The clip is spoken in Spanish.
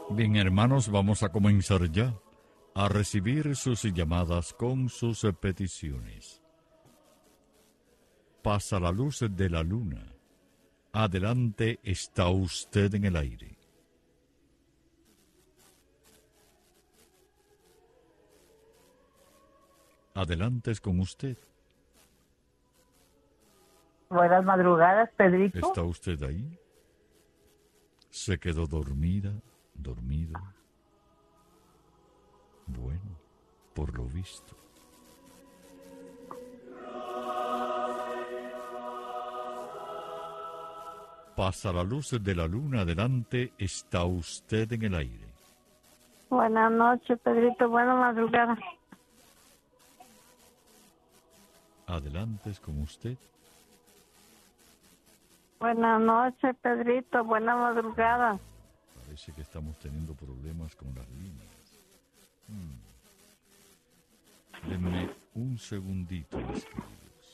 Bien, hermanos, vamos a comenzar ya a recibir sus llamadas con sus peticiones. Pasa la luz de la luna. Adelante, está usted en el aire. Adelante es con usted. Buenas madrugadas, Pedrito. ¿Está usted ahí? ¿Se quedó dormida, dormido? Bueno, por lo visto. Pasa la luz de la luna, adelante, está usted en el aire. Buenas noches, Pedrito. Buenas madrugadas. Adelante es con usted. Buenas noches, Pedrito. Buenas madrugadas. Parece que estamos teniendo problemas con las líneas. Denme un segundito, mis queridos.